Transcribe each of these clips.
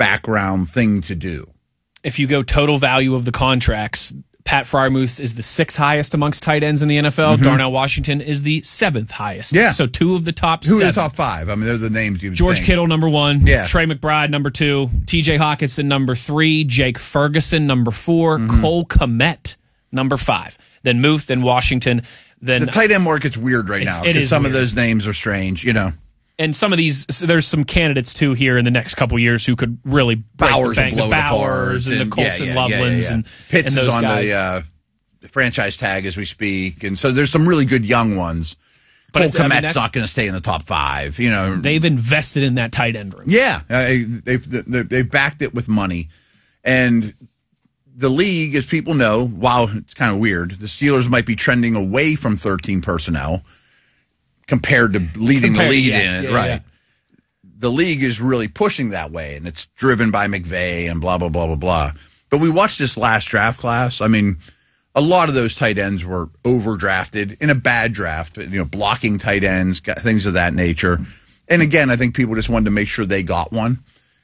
background thing to do. If you go total value of the contracts, Pat Freiermuth is the 6th highest amongst tight ends in the NFL. Darnell Washington is the 7th highest. Yeah. So 2 of the top 2 7. of the top 5. I mean, they're the names you would George think. Kittle, number 1. Yeah. Trey McBride, number 2. TJ Hawkinson, number 3. Jake Ferguson, number 4. Cole Kmet, number 5. Then Muth, then Washington. Then the tight end market's weird right now. Some of those names are strange, And some of these, there's some candidates too here in the next couple years who could really break Bowers the bank. will blow the it Bowers apart, and the Colson Lovelands and Pitts and those is on guys. the franchise tag as we speak, and so there's some really good young ones. Cole Kmet's not going to stay in the top 5. They've invested in that tight end room. Yeah, they've backed it with money, and the league, as people know, wow, it's kind of weird. The Steelers might be trending away from 13 personnel compared to leading the league in it, right? Yeah. The league is really pushing that way, and it's driven by McVay and blah, blah, blah, blah, blah. But we watched this last draft class. I mean, a lot of those tight ends were overdrafted in a bad draft, blocking tight ends, things of that nature. And again, I think people just wanted to make sure they got one.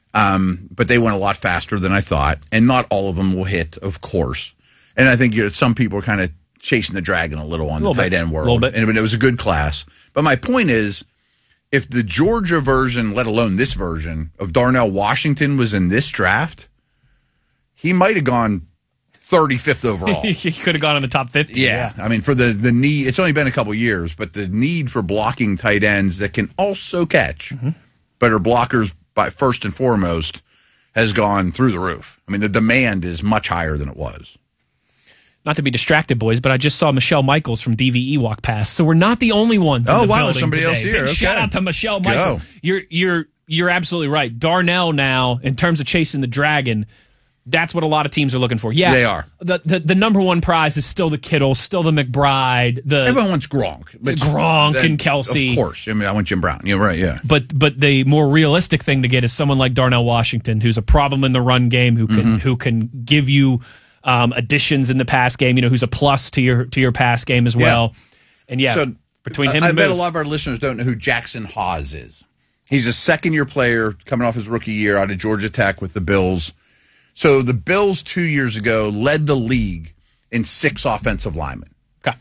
But they went a lot faster than I thought, and not all of them will hit, of course. And I think some people are kind of chasing the dragon a little on the tight end world. A little bit. And it was a good class. But my point is, if the Georgia version, let alone this version, of Darnell Washington was in this draft, he might have gone 35th overall. He could have gone in the top 50. Yeah. I mean, for the need, it's only been a couple years, but the need for blocking tight ends that can also catch, but are blockers by first and foremost, has gone through the roof. I mean, the demand is much higher than it was. Not to be distracted, boys, but I just saw Michelle Michaels from DVE walk past, so we're not the only ones. Oh, in the wow, building somebody today. else here. Okay. Shout out to Michelle Michaels. You're absolutely right. Darnell now, in terms of chasing the dragon, that's what a lot of teams are looking for. Yeah, they are. The number one prize is still the Kittle, still the McBride. Everyone wants Gronk. And Kelsey. Of course. I mean, I want Jim Brown. You're right, yeah. But the more realistic thing to get is someone like Darnell Washington, who's a problem in the run game, who can give you additions in the pass game, who's a plus to your pass game as well. Yeah. And between him I and bet a lot of our listeners don't know who Jackson Hawes is. He's a second-year player coming off his rookie year out of Georgia Tech with the Bills. So the Bills 2 years ago led the league in 6 offensive linemen. Okay.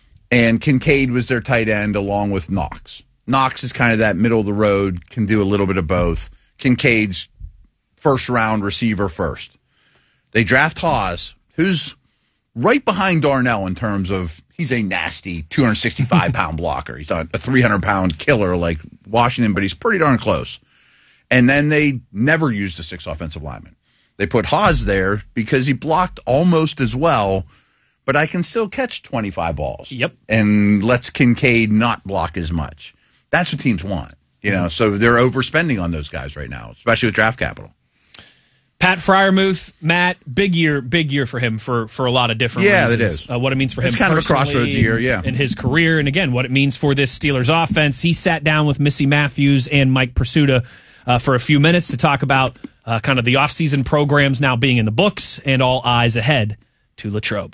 And Kincaid was their tight end along with Knox. Knox is kind of that middle of the road, can do a little bit of both. Kincaid's first-round receiver first. They draft Hawes, who's right behind Darnell in terms of he's a nasty 265-pound blocker. He's not a 300-pound killer like Washington, but he's pretty darn close. And then they never used a 6 offensive lineman. They put Hawes there because he blocked almost as well, but I can still catch 25 balls. Yep. And lets Kincaid not block as much. That's what teams want, So they're overspending on those guys right now, especially with draft capital. Pat Freiermuth, Matt, big year for him for a lot of different reasons. It is. What it means for him personally. It's kind of a crossroads year, in his career, and again, what it means for this Steelers offense. He sat down with Missy Matthews and Mike Pursuta for a few minutes to talk about kind of the offseason programs now being in the books and all eyes ahead to Latrobe.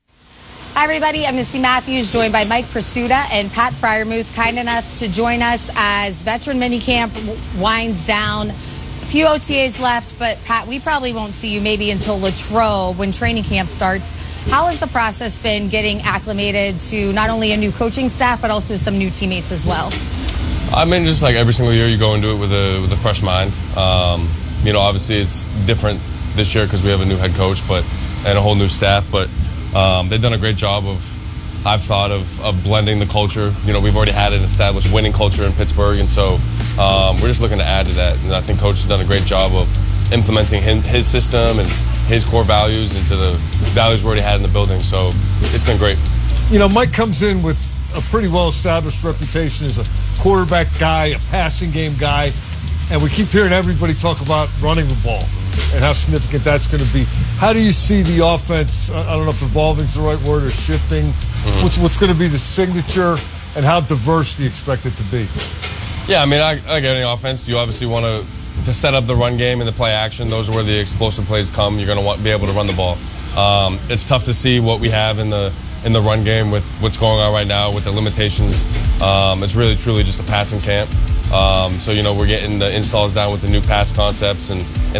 Hi, everybody. I'm Missy Matthews, joined by Mike Pursuta and Pat Freiermuth, kind enough to join us as veteran minicamp winds down. A few OTAs left, but Pat, we probably won't see you maybe until Latrobe when training camp starts. How has the process been getting acclimated to not only a new coaching staff, but also some new teammates as well? I mean, just like every single year, you go into it with a fresh mind. Obviously it's different this year because we have a new head coach, and a whole new staff. But they've done a great job I've thought of blending the culture. We've already had an established winning culture in Pittsburgh, and so we're just looking to add to that. And I think Coach has done a great job of implementing his system and his core values into the values we already had in the building. So it's been great. Mike comes in with a pretty well-established reputation as a quarterback guy, a passing game guy, and we keep hearing everybody talk about running the ball and how significant that's going to be. How do you see the offense, I don't know if evolving is the right word, or shifting? Mm-hmm. What's going to be the signature, and how diverse do you expect it to be? Yeah, I mean, like any offense, you obviously want to set up the run game and the play action. Those are where the explosive plays come. You're going to be able to run the ball. It's tough to see what we have in the run game with what's going on right now with the limitations. It's really, truly just a passing camp. So, we're getting the installs down with the new pass concepts and